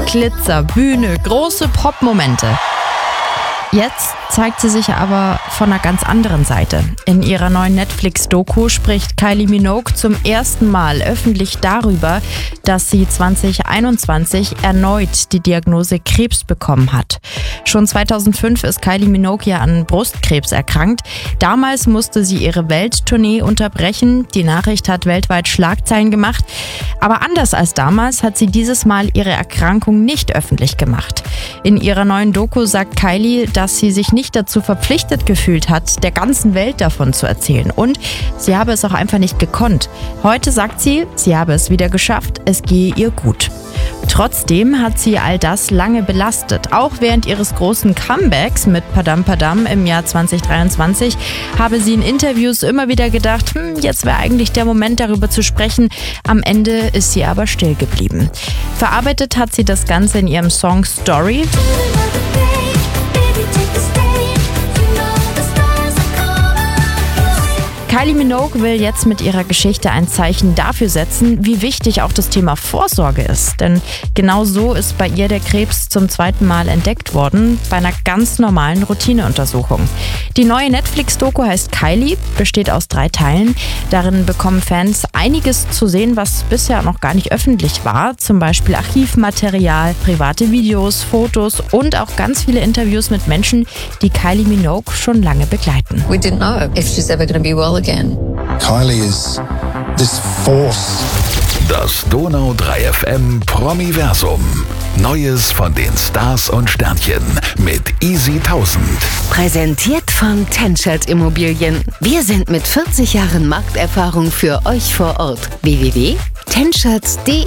Glitzer, Bühne, große Pop-Momente. Jetzt zeigt sie sich aber von einer ganz anderen Seite. In ihrer neuen Netflix-Doku spricht Kylie Minogue zum ersten Mal öffentlich darüber, dass sie 2021 erneut die Diagnose Krebs bekommen hat. Schon 2005 ist Kylie Minogue ja an Brustkrebs erkrankt. Damals musste sie ihre Welttournee unterbrechen. Die Nachricht hat weltweit Schlagzeilen gemacht. Aber anders als damals hat sie dieses Mal ihre Erkrankung nicht öffentlich gemacht. In ihrer neuen Doku sagt Kylie, dass sie sich nicht dazu verpflichtet gefühlt hat, der ganzen Welt davon zu erzählen. Und sie habe es auch einfach nicht gekonnt. Heute sagt sie habe es wieder geschafft, es gehe ihr gut. Trotzdem hat sie all das lange belastet. Auch während ihres großen Comebacks mit Padam Padam im Jahr 2023 habe sie in Interviews immer wieder gedacht, jetzt wäre eigentlich der Moment, darüber zu sprechen. Am Ende ist sie aber still geblieben. Verarbeitet hat sie das Ganze in ihrem Song Story. Kylie Minogue will jetzt mit ihrer Geschichte ein Zeichen dafür setzen, wie wichtig auch das Thema Vorsorge ist. Denn genau so ist bei ihr der Krebs zum zweiten Mal entdeckt worden, bei einer ganz normalen Routineuntersuchung. Die neue Netflix-Doku heißt Kylie, besteht aus 3 Teilen. Darin bekommen Fans einiges zu sehen, was bisher noch gar nicht öffentlich war. Zum Beispiel Archivmaterial, private Videos, Fotos und auch ganz viele Interviews mit Menschen, die Kylie Minogue schon lange begleiten. We didn't know if she's ever going to be well again. Kylie is this force. Das Donau 3 FM Promiversum. Neues von den Stars und Sternchen mit Easy 1000. Präsentiert von Tenschert Immobilien. Wir sind mit 40 Jahren Markterfahrung für euch vor Ort. www.tenschert.de